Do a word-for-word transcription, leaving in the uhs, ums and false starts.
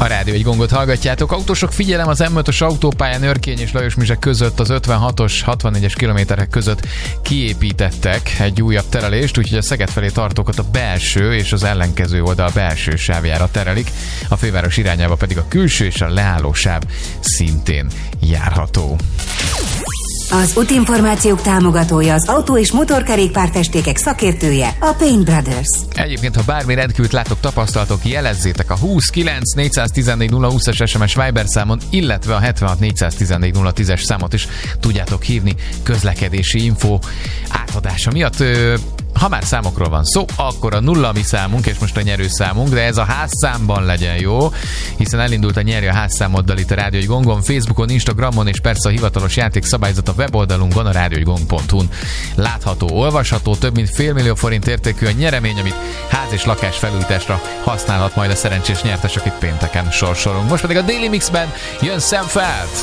A Rádió egy Gongot hallgatjátok. Autósok, figyelem, az M ötös autópályán Örkény és Lajosmizse között az ötvenhatos hatvannégyes kilométerek között kiépítettek egy újabb terelést, úgyhogy a Szeged felé tartókat a belső és az ellenkező oldal belső sávjára terelik, a főváros irányába pedig a külső és a leálló sáv szintén járható. Az útinformációk támogatója, az autó- és motorkerékpárfestékek szakértője, a Paint Brothers. Egyébként, ha bármi rendkívült látok, tapasztalatok, jelezzétek a húsz kilenc négyszáztizennégy nulla húszas es em es Viber számon, illetve a hetvenhat négyszáztizennégy nulla tízes számot is tudjátok hívni közlekedési info átadása miatt. Ö, ha már számokról van szó, akkor a nulla mi számunk, és most a nyerő számunk, de ez a házszámban legyen, jó? Hiszen elindult a nyerő a házszámoddal itt a Rádió egy Gongon, Facebookon, Instagramon, és persze a hivatalos játékszabályzat a weboldalunkon, a rádió egy gong pont hu-n látható, olvasható. Több mint fél millió forint értékű a nyeremény, amit ház és lakás felújításra használhat majd a szerencsés nyertes, akit pénteken sorsolunk. Most pedig a Daily Mixben jön Sam Feldt.